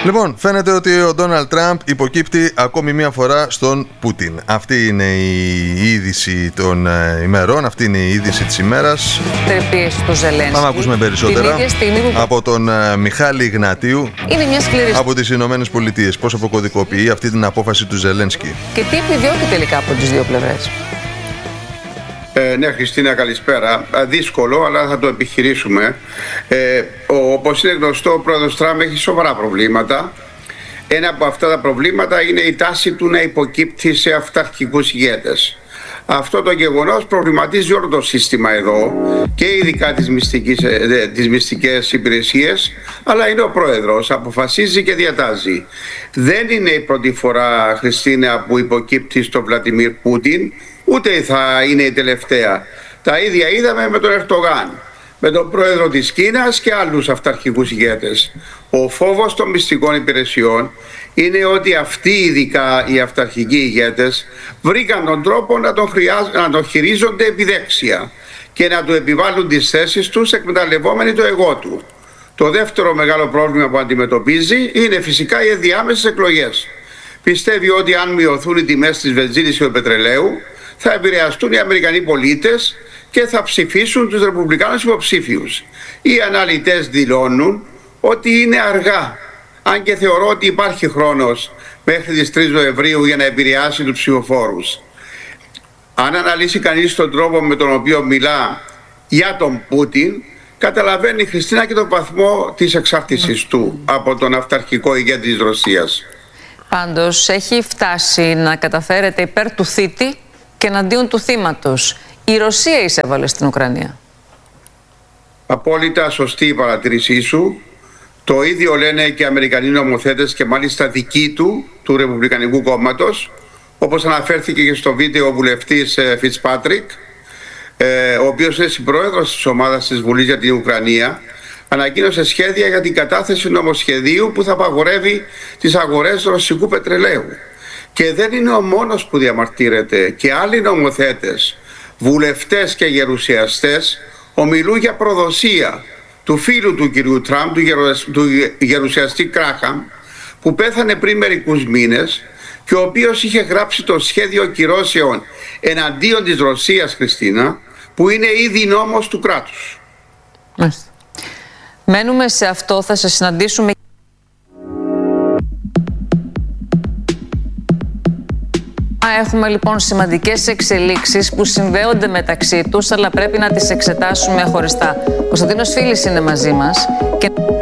Λοιπόν, φαίνεται ότι ο Ντόναλντ Τραμπ υποκύπτει ακόμη μία φορά στον Πούτιν. Αυτή είναι η είδηση των ημερών, αυτή είναι η είδηση της ημέρας. Πίεση του Ζελένσκι. Πάμε να ακούσουμε περισσότερα από τον Μιχάλη Ιγνατίου από τις Ηνωμένες Πολιτείες. Πώς αποκωδικοποιεί αυτή την απόφαση του Ζελένσκι. Και τι επιδιώκει τελικά από τις δύο πλευρές. Ναι, Χριστίνα, καλησπέρα. Δύσκολο, αλλά θα το επιχειρήσουμε. Όπως είναι γνωστό, ο πρόεδρος Τραμπ έχει σοβαρά προβλήματα. Ένα από αυτά τα προβλήματα είναι η τάση του να υποκύπτει σε αυταρχικούς ηγέτες. Αυτό το γεγονός προβληματίζει όλο το σύστημα εδώ και ειδικά τις μυστικές υπηρεσίες, αλλά είναι ο πρόεδρος, αποφασίζει και διατάζει. Δεν είναι η πρώτη φορά, Χριστίνα, που υποκύπτει στον Βλαντιμίρ Πούτιν, ούτε θα είναι η τελευταία. Τα ίδια είδαμε με τον Ερντογάν, με τον πρόεδρο της Κίνας και άλλους αυταρχικούς ηγέτες. Ο φόβος των μυστικών υπηρεσιών είναι ότι αυτοί, ειδικά οι αυταρχικοί ηγέτες, βρήκαν τον τρόπο να τον χειρίζονται επιδέξια και να του επιβάλλουν τις θέσεις τους εκμεταλλευόμενοι το εγώ του. Το δεύτερο μεγάλο πρόβλημα που αντιμετωπίζει είναι φυσικά οι ενδιάμεσες εκλογές. Πιστεύει ότι αν μειωθούν οι τιμές της βενζίνης και του πετρελαίου, θα επηρεαστούν οι Αμερικανοί πολίτες και θα ψηφίσουν τους Ρεπουμπλικάνους υποψήφιους. Οι αναλυτές δηλώνουν ότι είναι αργά, αν και θεωρώ ότι υπάρχει χρόνος μέχρι τις 3 Νοεμβρίου για να επηρεάσει τους ψηφοφόρους. Αν αναλύσει κανείς τον τρόπο με τον οποίο μιλά για τον Πούτιν, καταλαβαίνει, Χριστίνα, και τον βαθμό της εξάρτησης του από τον αυταρχικό ηγέτη της Ρωσίας. Πάντως έχει φτάσει να καταφέρεται υπέρ του θήτη και εναντίον του θύματος. Η Ρωσία εισέβαλε στην Ουκρανία. Απόλυτα σωστή η παρατήρησή σου. Το ίδιο λένε και οι Αμερικανοί νομοθέτες και μάλιστα δικοί του Ρεπουμπλικανικού Κόμματος, όπως αναφέρθηκε και στο βίντεο ο βουλευτής Φιτσπάτρικ, ο οποίος είναι συμπρόεδρος της ομάδας της Βουλής για την Ουκρανία, ανακοίνωσε σχέδια για την κατάθεση νομοσχεδίου που θα απαγορεύει τις αγορές ρωσικού πετρελαίου. Και δεν είναι ο μόνος που διαμαρτύρεται. Και άλλοι νομοθέτες, βουλευτές και γερουσιαστές ομιλούν για προδοσία του φίλου του κυρίου Τραμπ, του γερουσιαστή Κράχαμ, που πέθανε πριν μερικούς μήνες και ο οποίος είχε γράψει το σχέδιο κυρώσεων εναντίον της Ρωσίας, Χριστίνα, που είναι ήδη νόμος του κράτους. Μένουμε σε αυτό, θα σε συναντήσουμε. Έχουμε λοιπόν σημαντικές εξελίξεις που συνδέονται μεταξύ τους, αλλά πρέπει να τις εξετάσουμε χωριστά. Ο Κωνσταντίνος Φίλης είναι μαζί μας.